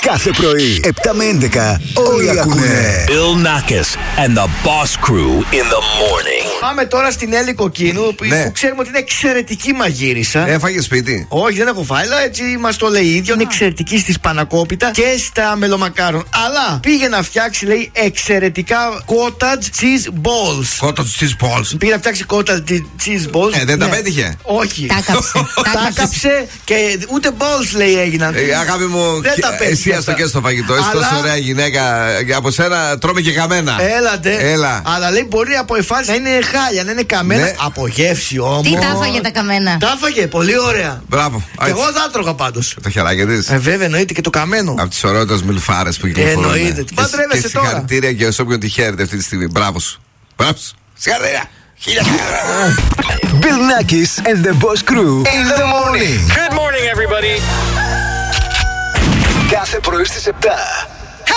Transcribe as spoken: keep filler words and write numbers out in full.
Κάθε πρωί, επτά με έντεκα, όλοι ακούνε. Bill Nackis and the Boss Crew in the morning. Πάμε τώρα στην Έλλη Κοκκίνου, που, Ναι. που ξέρουμε ότι είναι εξαιρετική μαγείρισα. Έφαγε σπίτι. Όχι, δεν έχω φάει, αλλά έτσι μας το λέει η ίδια. Είναι εξαιρετική στη σπανακόπιτα και στα μελομακάρον. Αλλά πήγε να φτιάξει, λέει, εξαιρετικά cottage cheese balls. Κότο τη Πόλ. Πήγε να φτιάξει cottage cheese balls. Ε, δεν τα Ναι. πέτυχε. Όχι. Τα κάψε. Τα κάψε και ούτε balls, λέει, έγιναν. Ε, αγάπη μου, Δεν και- τα πέτυχε εσύ αυτά. έστω και στο φαγητό. Είσαι Αλλά- τόσο ωραία γυναίκα. Από σένα τρώμε και καμένα. Έλατε. Έλα. Αλλά λέει μπορεί από εφάση να είναι χάλια, να είναι καμένα. Ναι. Από γεύση όμως. Τι τα έφαγε τα καμένα. Τα έφαγε, πολύ ωραία. Μπράβο. Και εγώ θα τρώγα πάντως. Το χεράκι τη. Ε, βέβαια, εννοείται και το καμένο. Από τι ωραίε μιλφάρε που κυκλοφορούν. εννοείται. Τι παντρεύεσαι και τώρα. συγχαρητήρια και σε όποιον τη χαίρεται αυτή τη στιγμή. Μπράβο σου. Μπράβο σου. Συγχαρητήρια. Χίλια Bill Nackis and the Boss Crew in the morning. Good morning, everybody. Κάθε πρωί στις επτά.